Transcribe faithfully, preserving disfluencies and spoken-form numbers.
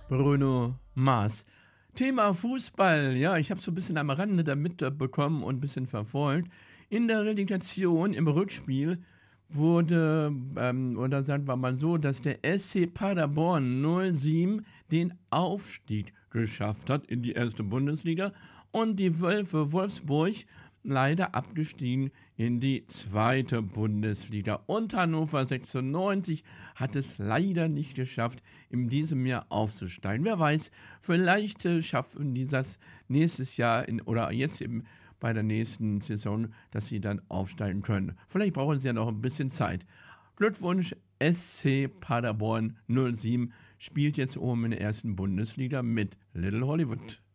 Bruno Mars. Thema Fußball. Ja, ich habe so ein bisschen am Rande da mitbekommen und ein bisschen verfolgt. In der Relegation im Rückspiel wurde, ähm, oder sagen wir mal so, dass der S C Paderborn null sieben den Aufstieg geschafft hat in die erste Bundesliga und die Wölfe Wolfsburg leider abgestiegen in die zweite Bundesliga. Und Hannover sechsundneunzig hat es leider nicht geschafft, in diesem Jahr aufzusteigen. Wer weiß, vielleicht äh, schaffen die das nächstes Jahr in, oder jetzt im, bei der nächsten Saison, dass sie dann aufsteigen können. Vielleicht brauchen sie ja noch ein bisschen Zeit. Glückwunsch, S C Paderborn null sieben spielt jetzt oben in der ersten Bundesliga mit Little Hollywood.